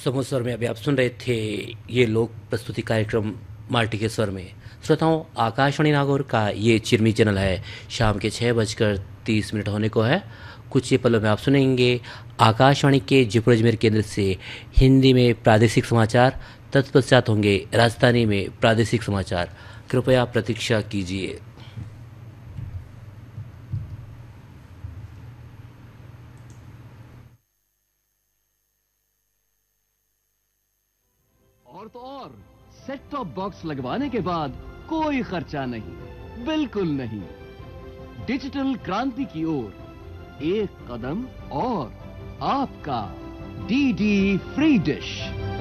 समूह स्वर में अभी आप सुन रहे थे ये लोक प्रस्तुति कार्यक्रम माल्टी के स्वर में। श्रोताओं, आकाशवाणी नागौर का ये चिरमी चैनल है। शाम के 6:30 होने को है। कुछ ही पलों में आप सुनेंगे आकाशवाणी के जयपुर अजमेर केंद्र से हिंदी में प्रादेशिक समाचार। तत्पश्चात होंगे राजधानी में प्रादेशिक समाचार। कृपया प्रतीक्षा कीजिए। और तो और, सेट टॉप बॉक्स लगवाने के बाद कोई खर्चा नहीं, बिल्कुल नहीं। डिजिटल क्रांति की ओर एक कदम और आपका डीडी फ्री डिश।